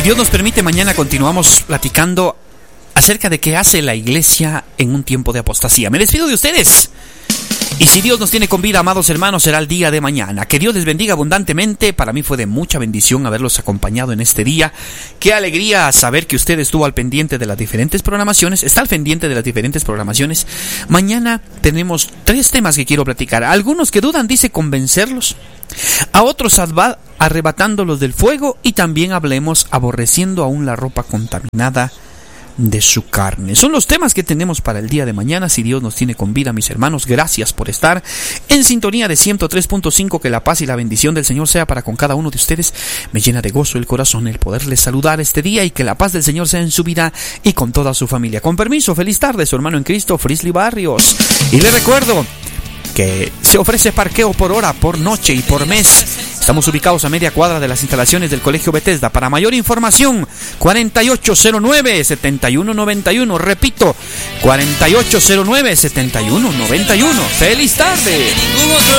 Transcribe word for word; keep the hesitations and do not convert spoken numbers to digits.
Dios nos permite, mañana continuamos platicando acerca de qué hace la iglesia en un tiempo de apostasía. Me despido de ustedes. Y si Dios nos tiene con vida, amados hermanos, será el día de mañana. Que Dios les bendiga abundantemente. Para mí fue de mucha bendición haberlos acompañado en este día. Qué alegría saber que usted estuvo al pendiente de las diferentes programaciones. Está al pendiente de las diferentes programaciones. Mañana tenemos tres temas que quiero platicar. A algunos que dudan, dice convencerlos. A otros arrebatándolos del fuego. Y también hablemos aborreciendo aún la ropa contaminada de su carne. Son los temas que tenemos para el día de mañana. Si Dios nos tiene con vida, mis hermanos, gracias por estar en sintonía de ciento tres punto cinco. Que la paz y la bendición del Señor sea para con cada uno de ustedes. Me llena de gozo el corazón el poderles saludar este día, y que la paz del Señor sea en su vida y con toda su familia. Con permiso, feliz tarde, su hermano en Cristo, Frisley Barrios. Y le recuerdo que se ofrece parqueo por hora, por noche y por mes. Estamos ubicados a media cuadra de las instalaciones del Colegio Bethesda. Para mayor información, cuarenta y ocho cero nueve, setenta y uno noventa y uno. Repito, cuarenta y ocho cero nueve, setenta y uno noventa y uno. ¡Feliz tarde!